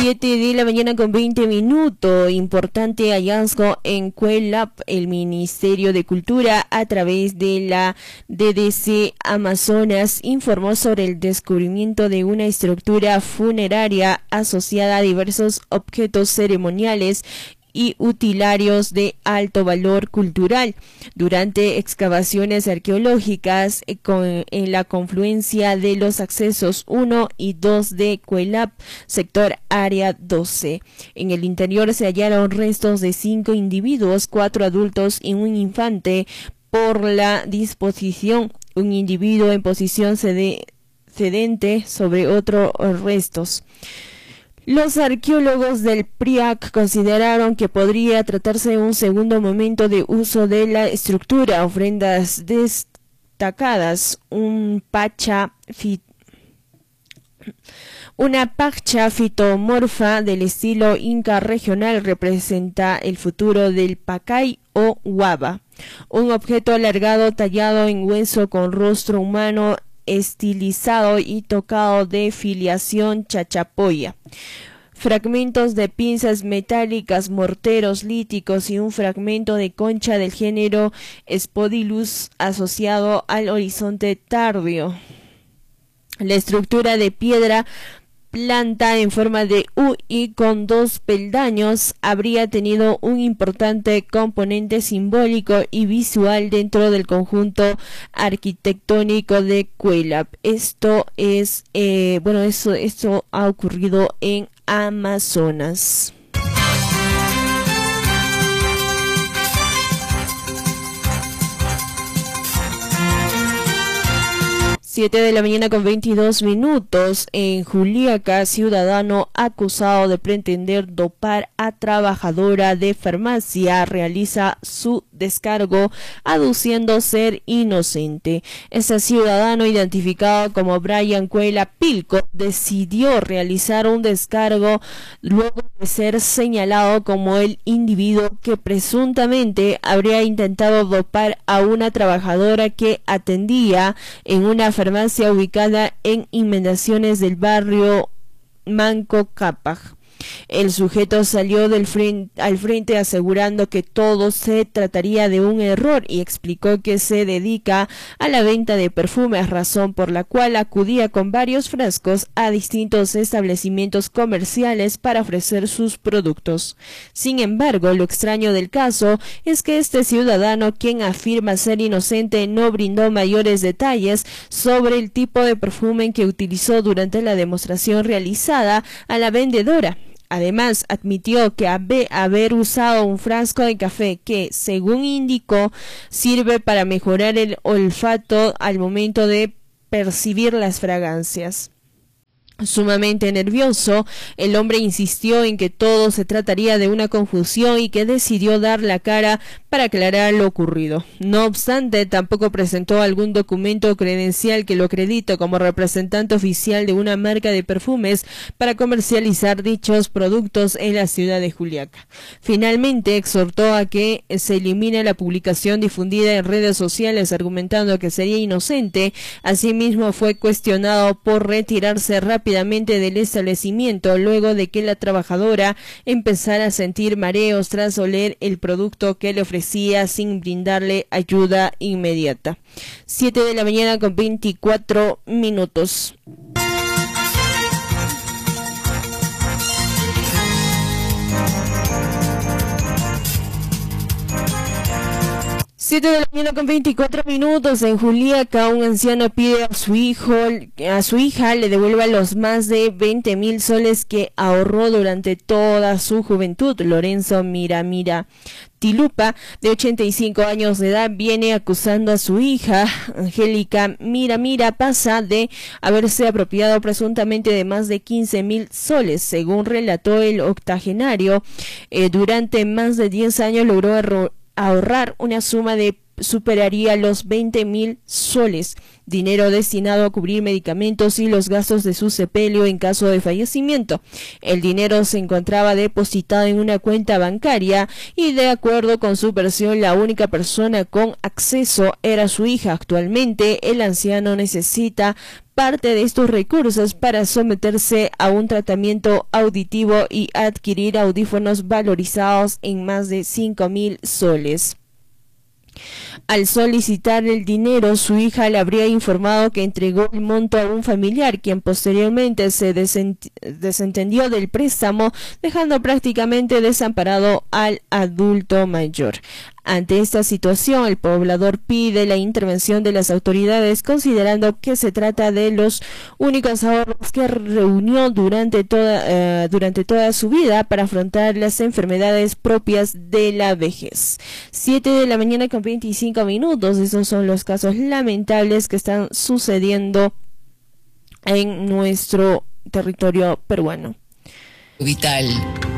7 de la mañana con 20 minutos. Importante hallazgo en Cuelap. El Ministerio de Cultura, a través de la DDC Amazonas, informó sobre el descubrimiento de una estructura funeraria asociada a diversos objetos ceremoniales y utilarios de alto valor cultural durante excavaciones arqueológicas en la confluencia de los accesos 1 y 2 de Cuelap, sector área 12. En el interior se hallaron restos de 5 individuos, 4 adultos y un infante. Por la disposición, un individuo en posición sedente sobre otros restos. Los arqueólogos del PRIAC consideraron que podría tratarse de un segundo momento de uso de la estructura. Ofrendas destacadas, una pacha fitomorfa del estilo inca regional representa el futuro del pacay o huava, un objeto alargado tallado en hueso con rostro humano estilizado y tocado de filiación chachapoya. Fragmentos de pinzas metálicas, morteros líticos y un fragmento de concha del género Spodilus asociado al horizonte tardío. La estructura de piedra planta en forma de U y con 2 peldaños habría tenido un importante componente simbólico y visual dentro del conjunto arquitectónico de Cuelap. Esto es, esto ha ocurrido en Amazonas. 7 de la mañana con 22 minutos. En Juliaca, ciudadano acusado de pretender dopar a trabajadora de farmacia realiza su descargo aduciendo ser inocente. Este ciudadano, identificado como Brian Cuela Pilco, decidió realizar un descargo luego de ser señalado como el individuo que presuntamente habría intentado dopar a una trabajadora que atendía en una farmacia ubicada en inmediaciones del barrio Manco Cápac. El sujeto salió al frente asegurando que todo se trataría de un error y explicó que se dedica a la venta de perfumes, razón por la cual acudía con varios frascos a distintos establecimientos comerciales para ofrecer sus productos. Sin embargo, lo extraño del caso es que este ciudadano, quien afirma ser inocente, no brindó mayores detalles sobre el tipo de perfume que utilizó durante la demostración realizada a la vendedora. Además, admitió que haber usado un frasco de café que, según indicó, sirve para mejorar el olfato al momento de percibir las fragancias. Sumamente nervioso, el hombre insistió en que todo se trataría de una confusión y que decidió dar la cara para aclarar lo ocurrido. No obstante, tampoco presentó algún documento o credencial que lo acredite como representante oficial de una marca de perfumes para comercializar dichos productos en la ciudad de Juliaca. Finalmente, exhortó a que se elimine la publicación difundida en redes sociales argumentando que sería inocente. Asimismo, fue cuestionado por retirarse rápidamente del establecimiento luego de que la trabajadora empezara a sentir mareos tras oler el producto que le ofrecía sin brindarle ayuda inmediata. 7 de la mañana con 24 minutos. Siete de la mañana con 24 minutos. En Juliaca, un anciano pide a su hija le devuelva los más de 20.000 soles que ahorró durante toda su juventud. Lorenzo Mira Tilupa, de 85 años de edad, viene acusando a su hija, Angélica Mira Pasa, de haberse apropiado presuntamente de más de 15.000 soles. Según relató el octogenario, durante más de 10 años logró ahorrar una suma de superaría los 20.000 soles, dinero destinado a cubrir medicamentos y los gastos de su sepelio en caso de fallecimiento. El dinero se encontraba depositado en una cuenta bancaria y, de acuerdo con su versión, la única persona con acceso era su hija. Actualmente, el anciano necesita parte de estos recursos para someterse a un tratamiento auditivo y adquirir audífonos valorizados en más de 5.000 soles. Al solicitar el dinero, su hija le habría informado que entregó el monto a un familiar, quien posteriormente se desentendió del préstamo, dejando prácticamente desamparado al adulto mayor. Ante esta situación, el poblador pide la intervención de las autoridades, considerando que se trata de los únicos ahorros que reunió durante toda su vida para afrontar las enfermedades propias de la vejez. 7 de la mañana con 25 minutos. Esos son los casos lamentables que están sucediendo en nuestro territorio peruano. Vital.